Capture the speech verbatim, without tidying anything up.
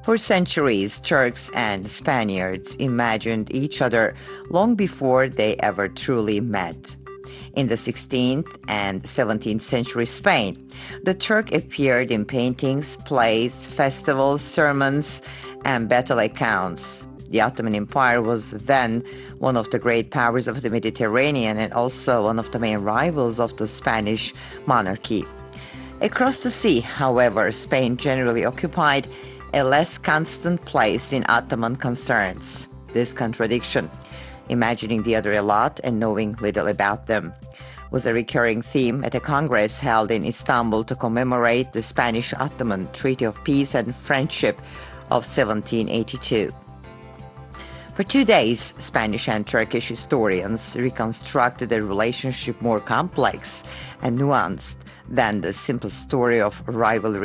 For centuries, Turks and Spaniards imagined each other long before they ever truly met. In the sixteenth and seventeenth century Spain, the Turk appeared in paintings, plays, festivals, sermons, and battle accounts. The Ottoman Empire was then one of the great powers of the Mediterranean and also one of the main rivals of the Spanish monarchy. Across the sea, however, Spain generally occupied a less constant place in Ottoman concerns. This contradiction, imagining the other a lot and knowing little about them, was a recurring theme at a congress held in Istanbul to commemorate the Spanish-Ottoman Treaty of Peace and Friendship of seventeen eighty-two. For two days, Spanish and Turkish historians reconstructed a relationship more complex and nuanced than the simple story of rivalry